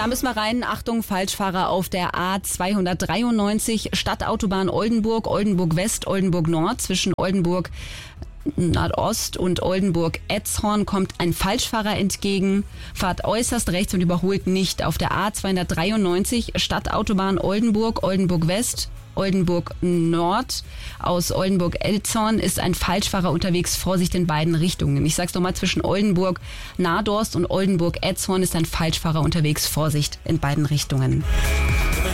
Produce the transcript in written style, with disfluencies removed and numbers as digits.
Da müssen wir rein. Achtung, Falschfahrer auf der A293 Stadtautobahn Oldenburg, Oldenburg West, Oldenburg Nord. Zwischen Oldenburg Nordost und Oldenburg-Etzhorn kommt ein Falschfahrer entgegen. Fahrt äußerst rechts und überholt nicht. Auf der A293 Stadtautobahn Oldenburg, Oldenburg West, Oldenburg Nord. Aus Oldenburg-Elzhorn ist ein Falschfahrer unterwegs. Vorsicht in beiden Richtungen. Ich sag's nochmal, zwischen Oldenburg-Nadorst und Oldenburg-Etzhorn ist ein Falschfahrer unterwegs. Vorsicht in beiden Richtungen.